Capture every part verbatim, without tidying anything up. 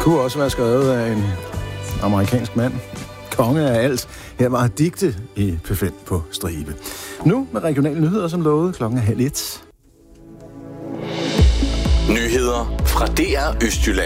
kunne også være skrevet af en amerikansk mand. Konge af alt. Her var digte i P fem på stribe. Nu med regionale nyheder, som lovet klokken er halv et. Nyheder fra D R Østjylland.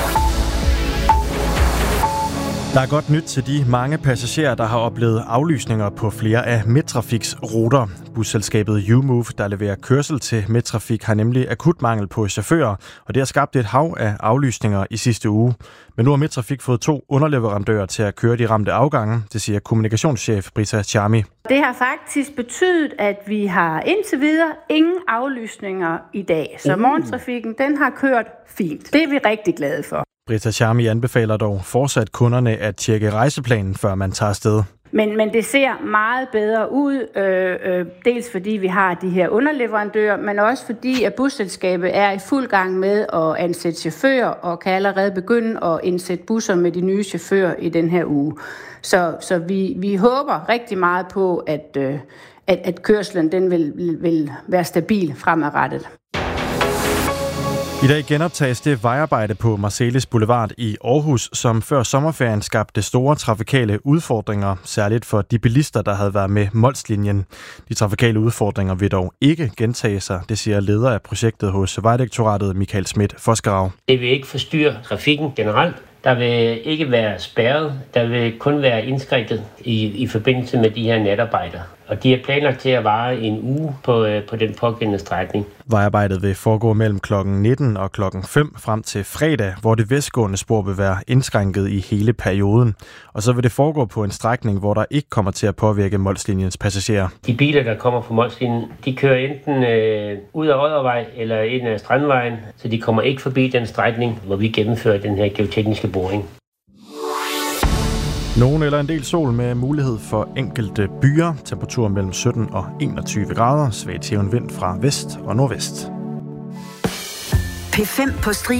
Der er godt nyt til de mange passagerer, der har oplevet aflysninger på flere af Midtrafiks ruter. Busselskabet U-Move, der leverer kørsel til Midtrafik, har nemlig akut mangel på chauffører, og det har skabt et hav af aflysninger i sidste uge. Men nu har Midtrafik fået to underleverandører til at køre de ramte afgange, det siger kommunikationschef Britta Charmi. Det har faktisk betydet, at vi har indtil videre ingen aflysninger i dag. Så morgentrafikken, den har kørt fint. Det er vi rigtig glade for. Britta Charmi anbefaler dog fortsat kunderne at tjekke rejseplanen, før man tager afsted. Men, men det ser meget bedre ud, øh, øh, dels fordi vi har de her underleverandører, men også fordi at busselskabet er i fuld gang med at ansætte chauffører og kan allerede begynde at indsætte busser med de nye chauffører i den her uge. Så, så vi, vi håber rigtig meget på, at, øh, at, at kørslen den vil, vil være stabil fremadrettet. I dag genoptages det vejarbejde på Marselis Boulevard i Aarhus, som før sommerferien skabte store trafikale udfordringer, særligt for de bilister, der havde været med Mols-linjen. De trafikale udfordringer vil dog ikke gentage sig, det siger leder af projektet hos Vejdirektoratet, Michael Schmidt Forskerau. Det vil ikke forstyrre trafikken generelt. Der vil ikke være spærret, der vil kun være indskrænket i, i forbindelse med de her natarbejder. Og de er planlagt til at vare en uge på, øh, på den pågældende strækning. Vejarbejdet vil foregå mellem klokken nitten og klokken fem frem til fredag, hvor det vestgående spor vil være indskrænket i hele perioden. Og så vil det foregå på en strækning, hvor der ikke kommer til at påvirke Mols-linjens passagerer. De biler, der kommer på Mols-linjen, de kører enten øh, ud af Oddervej eller ind af Strandvejen, så de kommer ikke forbi den strækning, hvor vi gennemfører den her geotekniske boring. Nogen eller en del sol med mulighed for enkelte byer. Temperatur mellem sytten og enogtyve grader. Svag til vind fra vest og nordvest. P fem på stribe.